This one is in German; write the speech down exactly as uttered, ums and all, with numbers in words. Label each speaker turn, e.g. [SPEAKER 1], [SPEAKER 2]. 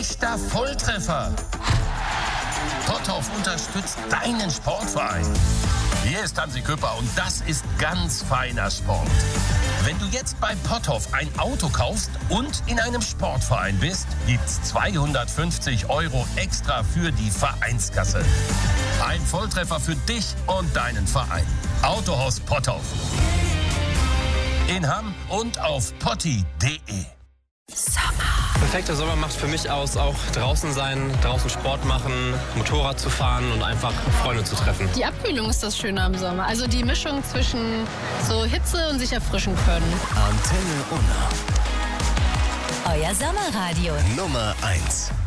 [SPEAKER 1] echter Volltreffer. Potthoff unterstützt deinen Sportverein. Hier ist Hansi Küpper und das ist ganz feiner Sport. Wenn du jetzt bei Potthoff ein Auto kaufst und in einem Sportverein bist, gibt's zweihundertfünfzig Euro extra für die Vereinskasse. Ein Volltreffer für dich und deinen Verein. Autohaus Potthoff. In Hamm und auf potti punkt de.
[SPEAKER 2] Perfekter Sommer macht für mich aus, auch draußen sein, draußen Sport machen, Motorrad zu fahren und einfach Freunde zu treffen.
[SPEAKER 3] Die Abkühlung ist das Schöne am Sommer. Also die Mischung zwischen so Hitze und sich erfrischen können.
[SPEAKER 4] Antenne Unna. Euer Sommerradio. Nummer eins.